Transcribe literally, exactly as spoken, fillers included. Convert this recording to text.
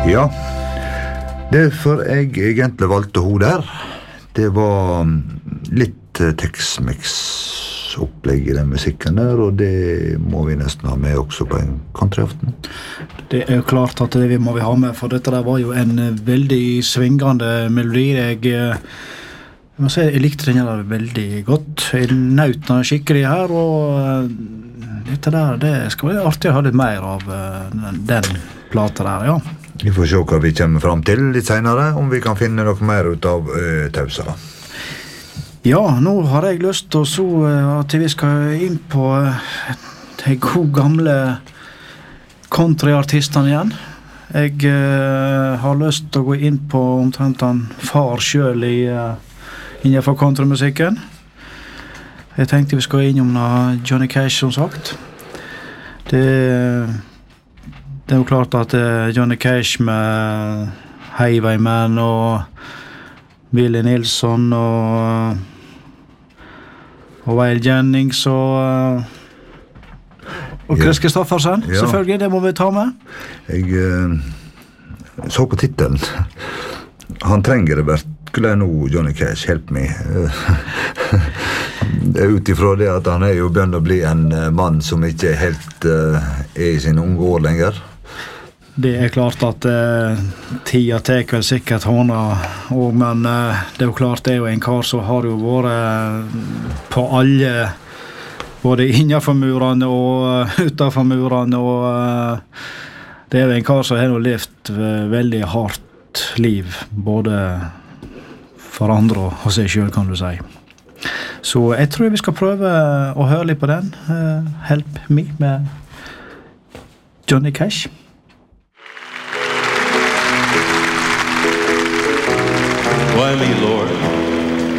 Ja, derfor jeg egentlig valgte hun der. Det var litt Tex-Mex-opplegg i den musikken der, og det må vi nesten ha med også på en countryaften. Det er jo klart at det må vi ha med, for dette der var jo en veldig svingende melodi. Jeg, jeg må si, jeg likte den her veldig godt. Jeg nøt den skikkelig her, og dette der, det skal være artig å ha litt mer av den plata der, ja. Vi får se hva vi kommer frem til litt senere, om vi kan finne noe mer ut av uh, Tausa. Ja, nå har jeg lyst til så, uh, at vi skal inn på uh, de gode gamle countryartistene igjen. Jeg uh, har lyst til å gå inn på omtrent han far selv i, uh, innenfor countrymusikken. Jeg tenkte vi skal innom uh, Johnny Cash, som sagt. Det Det er jo klart at uh, Johnny Cash med Highwayman og Willie Nilsson og, og Wayle Jennings og, uh, og Chris Kristoffersen, ja. Selvfølgelig, det må vi ta med. Jeg uh, så på titelen. Han trenger det virkelig nå, Johnny Cash, help me. Det er utifrån det at han er jo begynt å bli en uh, mann som ikke helt uh, er i sin unge år lenger. Det er klart at eh, tida tek vel sikkert hånda, og, men eh, det er jo klart det er jo en kar som har jo vært på alle, både innenfor murene og utenfor murene, og eh, det er jo en kar som har levd veldig hardt liv, både for andre og seg selv, kan du si. Så jeg tror vi skal prøve å høre litt på den, uh, Help Me med Johnny Cash. Why me, Lord?